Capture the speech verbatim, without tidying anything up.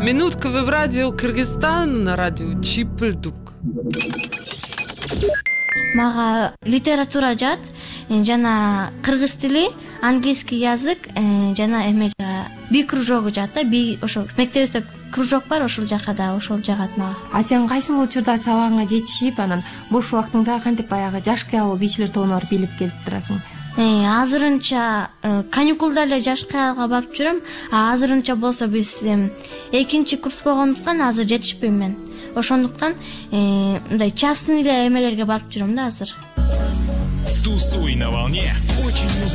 Минутка в радио Кыргызстан, на радио Чипылдук. Мага литература жат, жана кыргыз тили, английский язык, жана эме би кружогу жат да, би ошо мектебибизде кружок бар, ошол жака да ошол жагат мага. А сен кайсыл учурда сабагыңа жетишип, анан бош убактыңда кантип баягы жаш кыялуу бийчилер тобуна барып бийлеп келип турасың? Азырынча каникулда эле жаш кыялга барып жүрөм. Азырынча болсо биз экинчи курс болгондуктан азыр жетишпейм мен. Ошондуктан мындай частный эле эмелерге барып жүрөм да азыр. Тусуй на волне. Очень